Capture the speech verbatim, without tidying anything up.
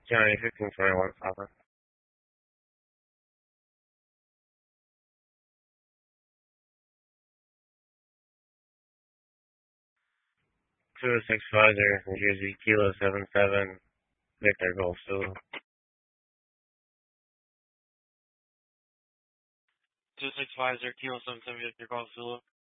County fifteen twenty-one, Papa. two oh six Pfizer, New Jersey, Kilo seven seven, Victor Golf Zulu. two six Pfizer, Kilo seven seven, Victor Golf Zulu.